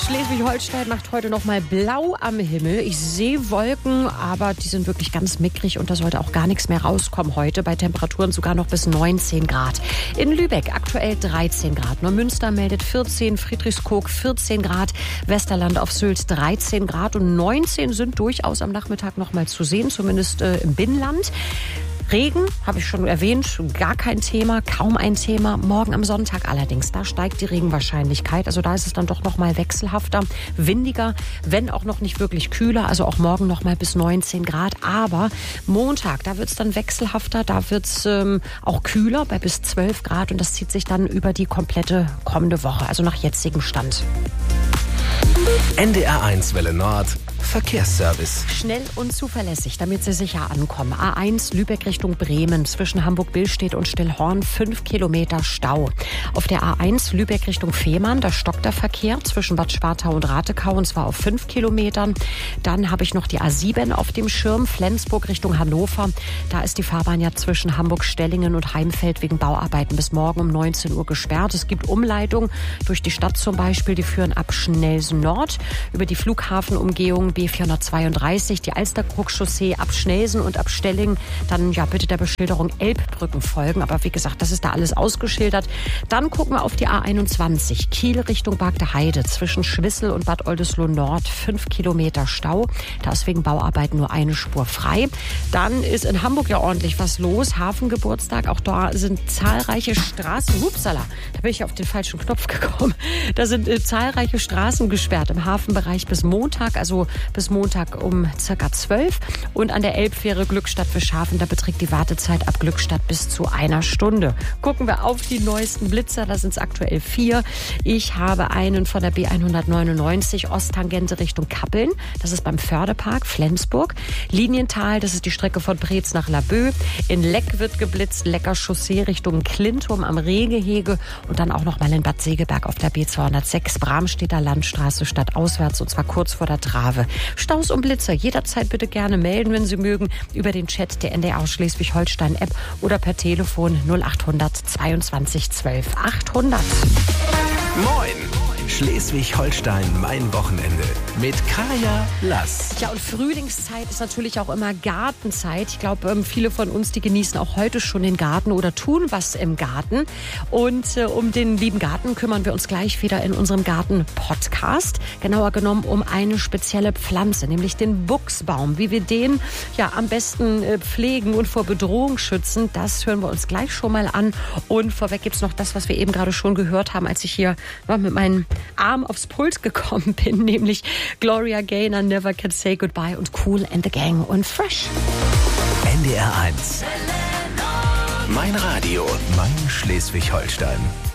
Schleswig-Holstein macht heute noch mal blau am Himmel. Ich sehe Wolken, aber die sind wirklich ganz mickrig und da sollte auch gar nichts mehr rauskommen heute. Bei Temperaturen sogar noch bis 19 Grad. In Lübeck aktuell 13 Grad. Neumünster meldet 14, Friedrichskoog 14 Grad, Westerland auf Sylt 13 Grad und 19 sind durchaus am Nachmittag noch mal zu sehen, zumindest im Binnenland. Regen, habe ich schon erwähnt, gar kein Thema, kaum ein Thema. Morgen am Sonntag allerdings, da steigt die Regenwahrscheinlichkeit. Also da ist es dann doch noch mal wechselhafter, windiger, wenn auch noch nicht wirklich kühler. Also auch morgen noch mal bis 19 Grad. Aber Montag, da wird es dann wechselhafter, da wird es auch kühler bei bis 12 Grad. Und das zieht sich dann über die komplette kommende Woche, also nach jetzigem Stand. NDR1 Welle Nord. Verkehrsservice. Schnell und zuverlässig, damit Sie sicher ankommen. A1 Lübeck Richtung Bremen. Zwischen Hamburg-Billstedt und Stillhorn 5 Kilometer Stau. Auf der A1 Lübeck Richtung Fehmarn, da stockt der Verkehr zwischen Bad Schwartau und Ratekau und zwar auf 5 Kilometern. Dann habe ich noch die A7 auf dem Schirm, Flensburg Richtung Hannover. Da ist die Fahrbahn ja zwischen Hamburg-Stellingen und Heimfeld wegen Bauarbeiten bis morgen um 19 Uhr gesperrt. Es gibt Umleitungen durch die Stadt zum Beispiel, die führen ab Schnelsen Nord über die Flughafenumgehung B432, die Alsterkrug-Chaussee ab Schnelsen und ab Stellingen. Dann ja bitte der Beschilderung Elbbrücken folgen. Aber wie gesagt, das ist da alles ausgeschildert. Dann gucken wir auf die A21, Kiel Richtung Bagde Heide. Zwischen Schwissel und Bad Oldesloe Nord 5 Kilometer Stau. Da ist wegen Bauarbeiten nur eine Spur frei. Dann ist in Hamburg ja ordentlich was los. Hafengeburtstag, auch da sind zahlreiche Straßen. Upsala, da bin ich auf den falschen Knopf gekommen. Da sind zahlreiche Straßen gesperrt im Hafenbereich bis Montag, also bis Montag um ca. 12. Und an der Elbfähre Glückstadt-Fischhafen, da beträgt die Wartezeit ab Glückstadt bis zu 1 Stunde. Gucken wir auf die neuesten Blitzer, da sind es aktuell 4. Ich habe einen von der B199, Osttangente Richtung Kappeln. Das ist beim Fördepark Flensburg. Linienthal, das ist die Strecke von Preetz nach Laboe. In Leck wird geblitzt, Lecker Chaussee Richtung Klintum am Rehgehege. Und dann auch noch mal in Bad Segeberg auf der B206, Bramstedter Landstraße stadtauswärts und zwar kurz vor der Trave. Staus und Blitzer jederzeit bitte gerne melden, wenn Sie mögen, über den Chat der NDR Schleswig-Holstein-App oder per Telefon 0800 22 12 800. Moin! Schleswig-Holstein, mein Wochenende. Mit Kaya Lass. Ja, und Frühlingszeit ist natürlich auch immer Gartenzeit. Ich glaube, viele von uns, die genießen auch heute schon den Garten oder tun was im Garten. Und um den lieben Garten kümmern wir uns gleich wieder in unserem Garten-Podcast. Genauer genommen um eine spezielle Pflanze, nämlich den Buchsbaum. Wie wir den ja am besten pflegen und vor Bedrohung schützen, das hören wir uns gleich schon mal an. Und vorweg gibt's noch das, was wir eben gerade schon gehört haben, als ich hier mit meinem Arm aufs Pult gekommen bin, nämlich Gloria Gaynor, Never Can Say Goodbye und Kool and the Gang und Fresh. NDR1. Mein Radio, mein Schleswig-Holstein.